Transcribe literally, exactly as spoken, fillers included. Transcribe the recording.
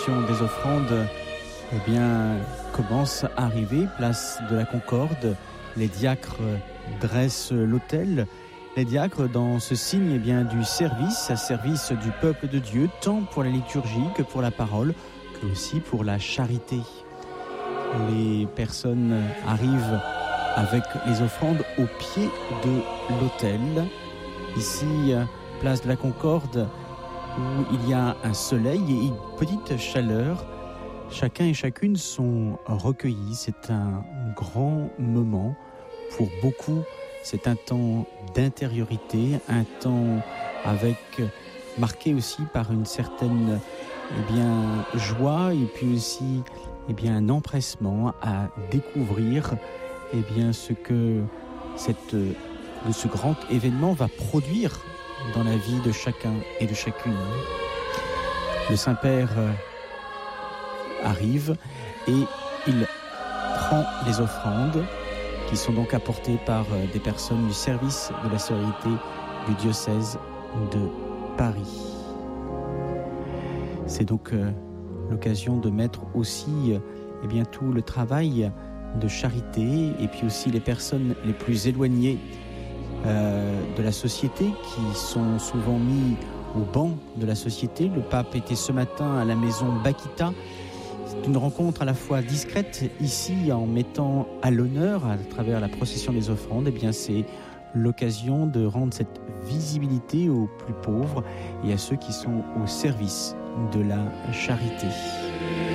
Des offrandes eh bien, commence à arriver, place de la Concorde. Les diacres dressent l'autel. Les diacres, dans ce signe eh bien, du service, à service du peuple de Dieu, tant pour la liturgie que pour la parole, que aussi pour la charité. Les personnes arrivent avec les offrandes au pied de l'autel. Ici, place de la Concorde, où il y a un soleil et une petite chaleur. Chacun et chacune sont recueillis. C'est un grand moment. Pour beaucoup, c'est un temps d'intériorité, un temps avec, marqué aussi par une certaine eh bien, joie et puis aussi eh bien, un empressement à découvrir eh bien, ce que cette, ce grand événement va produire dans la vie de chacun et de chacune. Le Saint-Père arrive et il prend les offrandes qui sont donc apportées par des personnes du service de la sororité du diocèse de Paris. C'est donc l'occasion de mettre aussi eh bien, tout le travail de charité et puis aussi les personnes les plus éloignées Euh, de la société qui sont souvent mis au banc de la société. Le pape était ce matin à la maison Bakita. C'est une rencontre à la fois discrète ici en mettant à l'honneur à travers la procession des offrandes. Eh bien, c'est l'occasion de rendre cette visibilité aux plus pauvres et à ceux qui sont au service de la charité.